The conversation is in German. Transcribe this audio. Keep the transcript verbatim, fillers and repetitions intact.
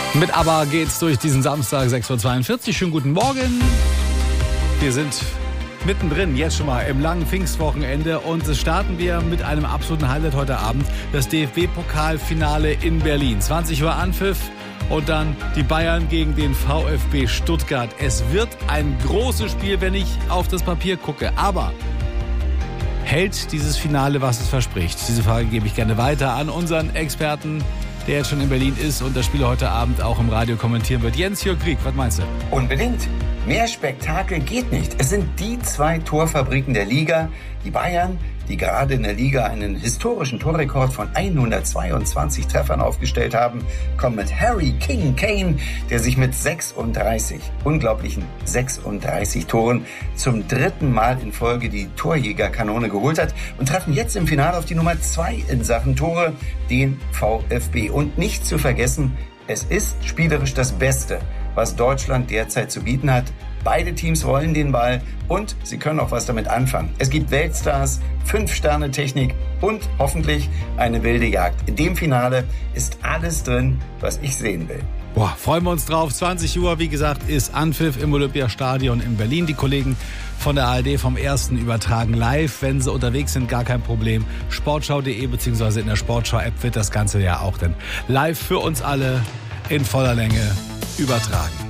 Mit ABBA geht's durch diesen Samstag, sechs Uhr zweiundvierzig. Schönen guten Morgen. Wir sind mittendrin, jetzt schon mal im langen Pfingstwochenende. Und starten wir mit einem absoluten Highlight heute Abend. Das D F B-Pokalfinale in Berlin. zwanzig Uhr Anpfiff und dann die Bayern gegen den VfB Stuttgart. Es wird ein großes Spiel, wenn ich auf das Papier gucke. Aber hält dieses Finale, was es verspricht? Diese Frage gebe ich gerne weiter an unseren Experten, der jetzt schon in Berlin ist und das Spiel heute Abend auch im Radio kommentieren wird. Jens-Jürg Krieg, was meinst du? Unbedingt. Mehr Spektakel geht nicht. Es sind die zwei Torfabriken der Liga. Die Bayern, die gerade in der Liga einen historischen Torrekord von hundertzweiundzwanzig Treffern aufgestellt haben, kommen mit Harry King Kane, der sich mit sechsunddreißig, unglaublichen sechsunddreißig Toren zum dritten Mal in Folge die Torjägerkanone geholt hat und treffen jetzt im Finale auf die Nummer zwei in Sachen Tore, den VfB. Und nicht zu vergessen, es ist spielerisch das Beste, was Deutschland derzeit zu bieten hat. Beide Teams wollen den Ball und sie können auch was damit anfangen. Es gibt Weltstars, Fünf-Sterne-Technik und hoffentlich eine wilde Jagd. In dem Finale ist alles drin, was ich sehen will. Boah, freuen wir uns drauf. zwanzig Uhr, wie gesagt, ist Anpfiff im Olympiastadion in Berlin. Die Kollegen von der A R D vom Ersten übertragen live. Wenn sie unterwegs sind, gar kein Problem. Sportschau punkt de bzw. in der Sportschau-App wird das Ganze ja auch dann live für uns alle in voller Länge übertragen.